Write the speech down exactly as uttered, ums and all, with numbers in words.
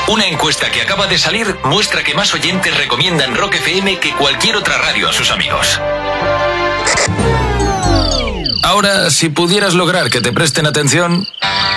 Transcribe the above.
Una encuesta que acaba de salir muestra que más oyentes recomiendan Rock F M que cualquier otra radio a sus amigos. Ahora, si pudieras lograr que te presten atención,